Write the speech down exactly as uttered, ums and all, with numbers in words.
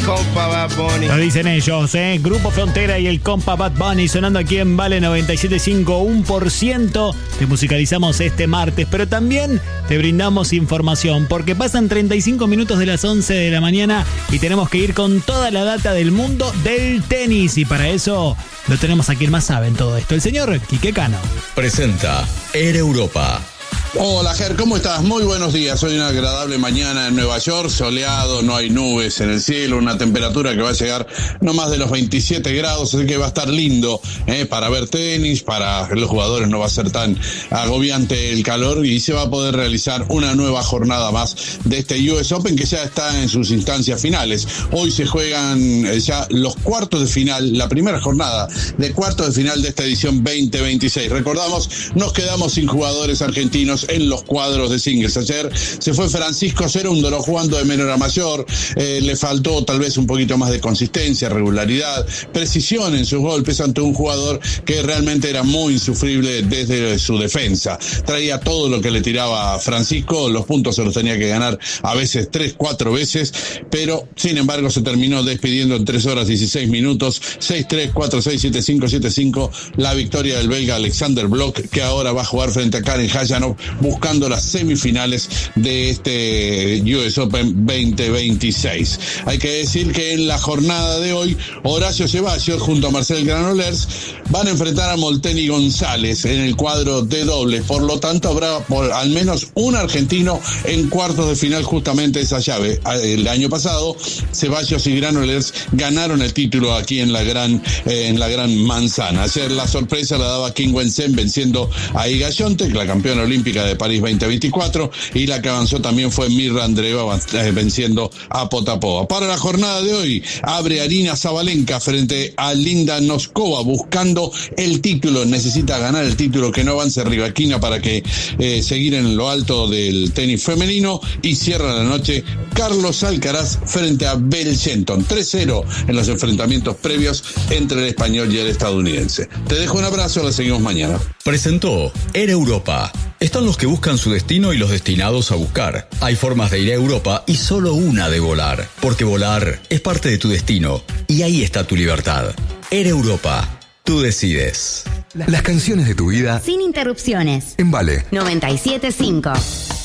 compa Bad Bunny. Lo dicen ellos, ¿eh? Grupo Frontera y el compa Bad Bunny sonando aquí en Vale noventa y siete punto cinco, uno por ciento. Te musicalizamos este martes, pero también te brindamos información, porque pasan treinta y cinco minutos de las once de la mañana y tenemos que ir con toda la data del mundo del tenis. Y para eso lo tenemos a quien más sabe en todo esto, el señor Quique Cano. Presenta Air Europa. Hola Ger, ¿cómo estás? Muy buenos días. Hoy una agradable mañana en Nueva York, soleado, no hay nubes en el cielo, una temperatura que va a llegar no más de los veintisiete grados, así que va a estar lindo eh, para ver tenis, para los jugadores no va a ser tan agobiante el calor y se va a poder realizar una nueva jornada más de este U S Open que ya está en sus instancias finales. Hoy se juegan ya los cuartos de final, la primera jornada de cuartos de final de esta edición veinte veintiséis. Recordamos, nos quedamos sin jugadores argentinos en los cuadros de singles. Ayer se fue Francisco Cerúndolo jugando de menor a mayor, eh, le faltó tal vez un poquito más de consistencia, regularidad, precisión en sus golpes ante un jugador que realmente era muy insufrible desde su defensa. Traía todo lo que le tiraba Francisco, los puntos se los tenía que ganar a veces tres, cuatro veces, pero sin embargo se terminó despidiendo en tres horas dieciséis minutos, seis tres, cuatro seis, siete cinco, siete cinco, la victoria del belga Alexander Bloch, que ahora va a jugar frente a Karen Khachanov buscando las semifinales de este U S Open veinte veintiséis. Hay que decir que en la jornada de hoy, Horacio Ceballos junto a Marcel Granollers van a enfrentar a Molteni González en el cuadro de dobles. Por lo tanto, habrá por al menos un argentino en cuartos de final justamente esa llave. El año pasado, Ceballos y Granollers ganaron el título aquí en la gran eh, en la gran manzana. Ayer la sorpresa la daba Kim Wen-sen venciendo a Iga Swiatek, la campeona olímpica de París veinte veinticuatro, y la que avanzó también fue Mirra Andreeva venciendo a Potapova. Para la jornada de hoy abre Arina Sabalenka frente a Linda Noskova buscando el título, necesita ganar el título, que no avance Rybakina para que eh, seguir en lo alto del tenis femenino, y cierra la noche Carlos Alcaraz frente a Bell Shelton, tres cero en los enfrentamientos previos entre el español y el estadounidense. Te dejo un abrazo, la seguimos mañana. Presentó Air Europa. Están los que buscan su destino y los destinados a buscar. Hay formas de ir a Europa y solo una de volar. Porque volar es parte de tu destino. Y ahí está tu libertad. Air Europa. Tú decides. Las canciones de tu vida sin interrupciones. En Vale noventa y siete punto cinco.